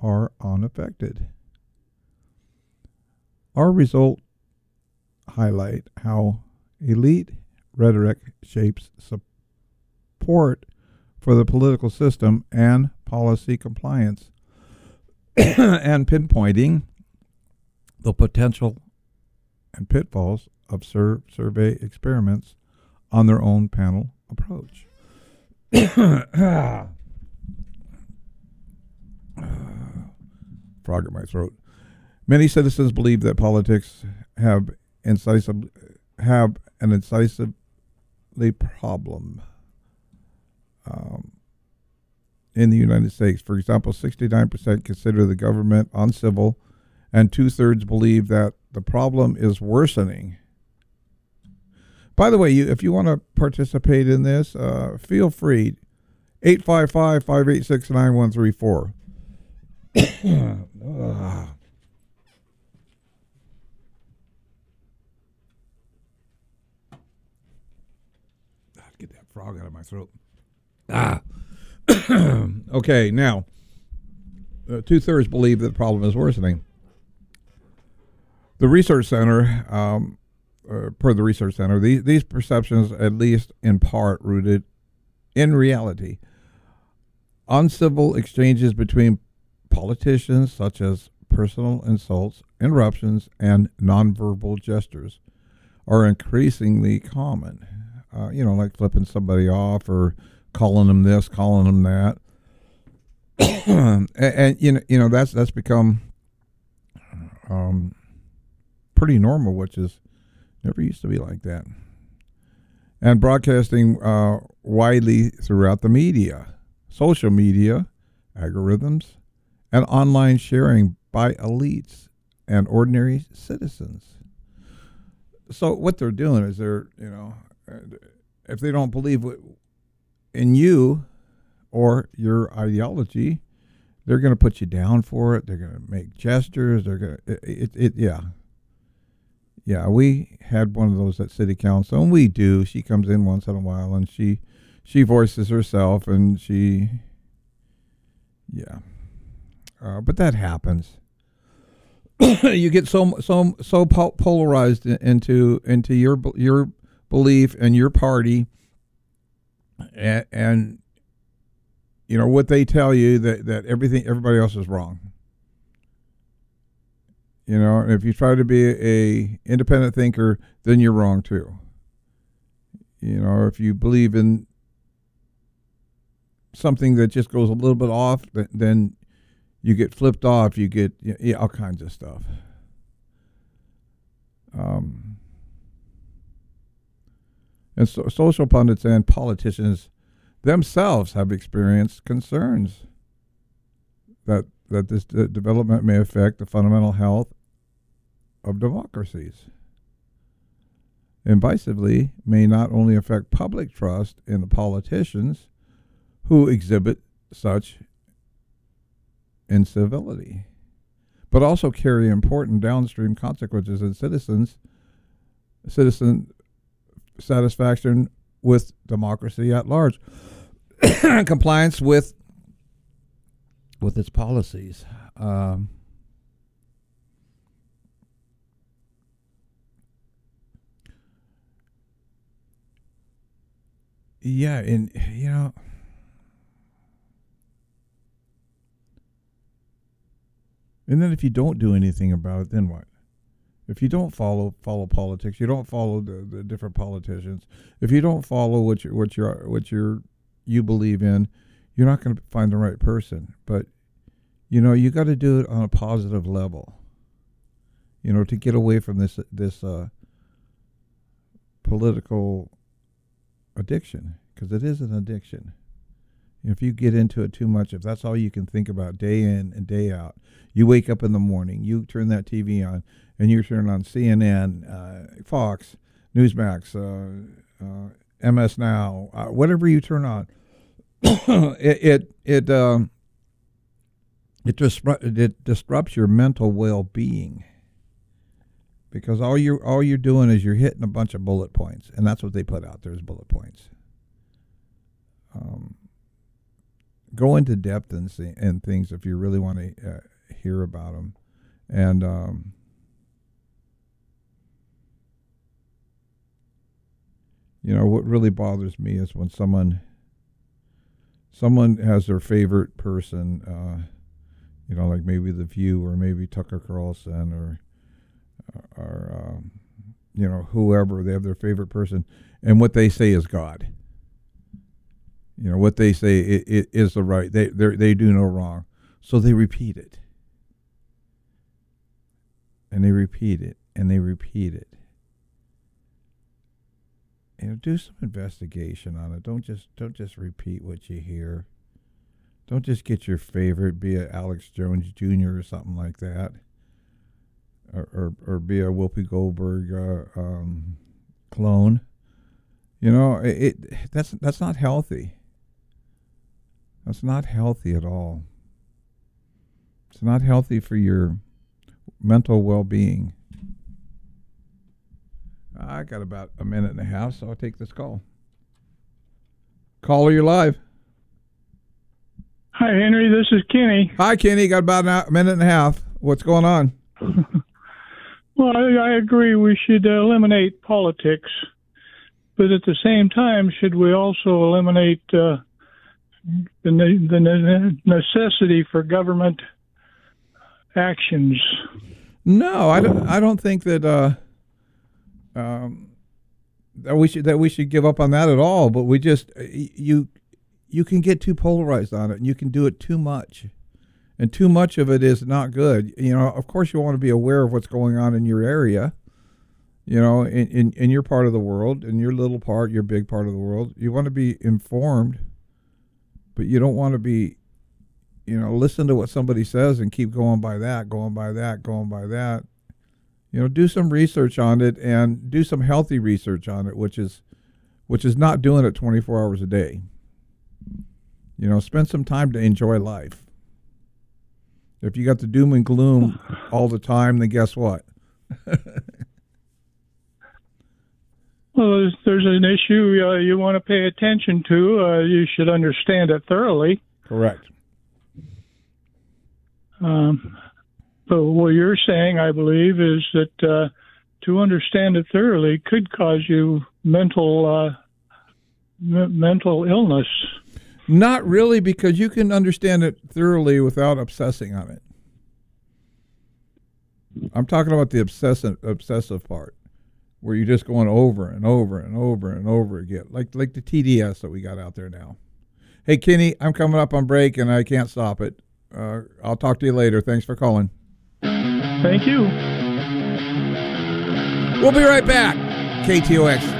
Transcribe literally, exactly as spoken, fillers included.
are unaffected. Our results highlight how elite rhetoric shapes support for the political system and policy compliance, and pinpointing the potential and pitfalls of sur- survey experiments on their own panel approach. Frog in my throat. Many citizens believe that politics have incisive have an incisively problem um, in the United States. For example, sixty-nine percent consider the government uncivil, and two-thirds believe that the problem is worsening. By the way, you, if you want to participate in this, uh, feel free. eight five five, five eight six, nine one three four. uh. Get that frog out of my throat. Ah. Okay, now, uh, two-thirds believe that the problem is worsening. The Research Center, um, uh, per the Research Center, these, these perceptions, at least in part, rooted in reality. Uncivil exchanges between politicians, such as personal insults, interruptions, and nonverbal gestures, are increasingly common. Uh, you know, like flipping somebody off or calling them this, calling them that, and, and you know, you know that's that's become um, pretty normal, which is never used to be like that. And broadcasting uh, widely throughout the media, social media, algorithms, and online sharing by elites and ordinary citizens. So what they're doing is they're, you know, if they don't believe in you or your ideology, they're going to put you down for it. They're going to make gestures. They're going to, it, it, it, yeah. Yeah, we had one of those at City Council, and we do. She comes in once in a while, and she, she voices herself, and she, yeah. Uh, but that happens. You get so so so polarized into into your your belief and your party, and, and you know what they tell you, that, that everything everybody else is wrong. You know, and if you try to be a independent thinker, then you're wrong too. You know, if you believe in something that just goes a little bit off, then you get flipped off, you get yeah, all kinds of stuff. Um, and so social pundits and politicians themselves have experienced concerns that that this d- development may affect the fundamental health of democracies. Invisively, may not only affect public trust in the politicians who exhibit such incivility, but also carry important downstream consequences in citizens, citizen satisfaction with democracy at large, compliance with with its policies. Um, yeah, and you know. And then if you don't do anything about it, then what? If you don't follow follow politics, you don't follow the, the different politicians. If you don't follow what you what you what you're you believe in, you're not going to find the right person. But you know, you got to do it on a positive level. You know, to get away from this this uh, political addiction, because it is an addiction. If you get into it too much, if that's all you can think about day in and day out, you wake up in the morning, you turn that T V on, and you turn on C N N, uh, Fox, Newsmax, uh, uh, M S Now, uh, whatever you turn on, it it it, um, it, disrupt, it disrupts your mental well-being, because all you all you're doing is you're hitting a bunch of bullet points, and that's what they put out there is bullet points. Um. go into depth and see, and things if you really want to uh, hear about them. And um, you know, what really bothers me is when someone someone has their favorite person, uh, you know, like maybe The View or maybe Tucker Carlson or or um, you know, whoever. They have their favorite person, and what they say is God. You know, what they say it, it is the right. They they do no wrong, so they repeat it, and they repeat it, and they repeat it. You know, do some investigation on it. Don't just don't just repeat what you hear. Don't just get your favorite, be a Alex Jones Junior or something like that, or or, or be a Whoopi Goldberg uh, um, clone. You know, it, it that's that's not healthy. That's not healthy at all. It's not healthy for your mental well-being. I got about a minute and a half, so I'll take this call. Caller, you're live. Hi, Henry. This is Kenny. Hi, Kenny. Got about a minute and a half. What's going on? Well, I, I agree we should eliminate politics, but at the same time, should we also eliminate uh, the, the necessity for government actions? No, I don't. I don't think that. Uh, Um, that we should that we should give up on that at all. But we just you you can get too polarized on it, and you can do it too much, and too much of it is not good. You know, of course, you want to be aware of what's going on in your area. You know, in, in in your part of the world, in your little part, your big part of the world. You want to be informed, but you don't want to be, you know, listen to what somebody says and keep going by that, going by that, going by that. You know, do some research on it and do some healthy research on it, which is, which is not doing it twenty-four hours a day. You know, spend some time to enjoy life. If you got the doom and gloom all the time, then guess what? Well, there's, there's an issue uh, you want to pay attention to. Uh, you should understand it thoroughly. Correct. Um, but what you're saying, I believe, is that uh, to understand it thoroughly could cause you mental uh, m- mental illness. Not really, because you can understand it thoroughly without obsessing on it. I'm talking about the obsessive obsessive part, where you're just going over and over and over and over again, like like the T D S that we got out there now. Hey, Kenny, I'm coming up on break, and I can't stop it. Uh, I'll talk to you later. Thanks for calling. Thank you. We'll be right back. K T O X.